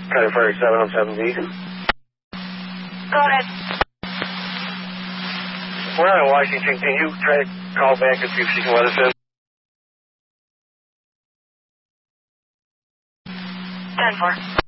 County Fire 7 on 7D. Go ahead. We're out in Washington. Can you try to call back and see if she can let us in? 10-4.